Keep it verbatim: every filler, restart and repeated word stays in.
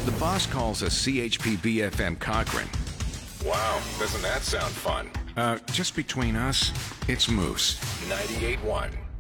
The boss calls us C H P B F M Cochrane. Wow, doesn't that sound fun? Uh, just between us, it's Moose. ninety-eight point one.